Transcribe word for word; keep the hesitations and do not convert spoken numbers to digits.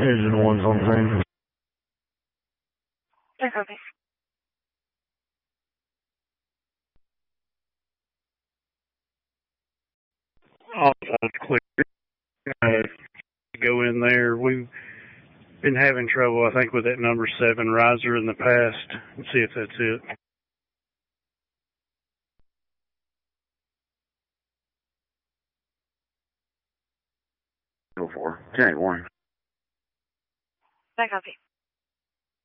Engine one's on scene. ten copy. All, all clear. Uh, go in there. We've been having trouble, I think, with that number seven riser in the past. Let's see if that's it. Go for ten eight one. ten copy.